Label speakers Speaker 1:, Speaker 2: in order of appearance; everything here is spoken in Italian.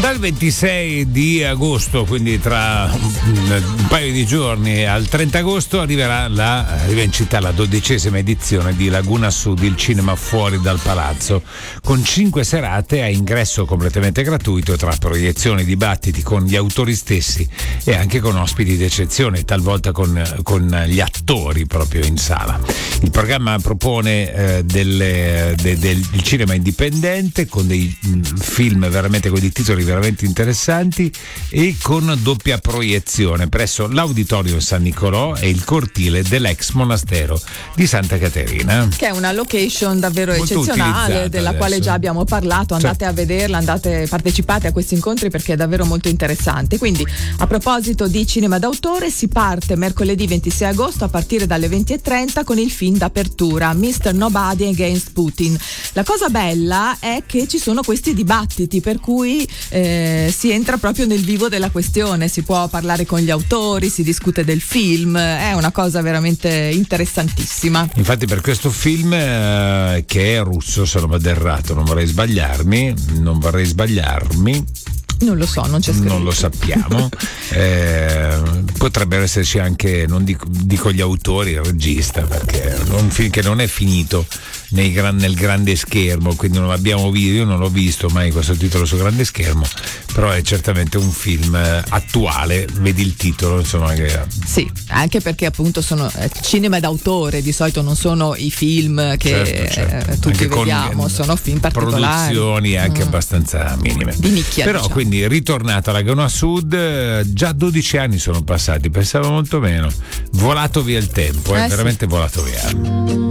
Speaker 1: Dal 26 di agosto, quindi tra un paio di giorni, al 30 agosto arriva in città la 12ª edizione di Laguna Sud, il cinema fuori dal palazzo, con 5 serate a ingresso completamente gratuito, tra proiezioni, dibattiti con gli autori stessi e anche con ospiti d'eccezione, talvolta con gli attori proprio in sala. Il programma propone il cinema indipendente con dei film veramente, con dei titoli veramente interessanti e con doppia proiezione presso l'Auditorio San Nicolò e il cortile dell'ex monastero di Santa Caterina,
Speaker 2: che è una location davvero
Speaker 1: molto
Speaker 2: eccezionale, della
Speaker 1: adesso,
Speaker 2: quale già abbiamo parlato. Andate a vederla, partecipate a questi incontri perché è davvero molto interessante. Quindi, a proposito di cinema d'autore, si parte mercoledì 26 agosto a partire dalle 20:30 con il film d'apertura Mr. Nobody Against Putin. La cosa bella è che ci sono questi dibattiti, per cui si entra proprio nel vivo della questione, si può parlare con gli autori, si discute del film, è una cosa veramente interessantissima.
Speaker 1: Infatti per questo film, che è russo se non vado errato, non vorrei sbagliarmi,
Speaker 2: non lo so, non c'è scritto.
Speaker 1: Non lo sappiamo. Potrebbero esserci anche, non dico gli autori, il regista, perché è un film che non è finito nel grande schermo, quindi non l'abbiamo visto, io non l'ho visto mai questo titolo su grande schermo, però è certamente un film attuale, vedi il titolo, insomma.
Speaker 2: Sì, anche perché appunto sono cinema d'autore, di solito non sono i film che tutti
Speaker 1: anche
Speaker 2: vediamo, sono film particolari,
Speaker 1: produzioni anche abbastanza minime,
Speaker 2: di nicchia,
Speaker 1: però
Speaker 2: diciamo.
Speaker 1: Quindi ritornata alla Laguna Sud, già 12 anni sono passati, pensavo molto meno, volato via il tempo, veramente volato via.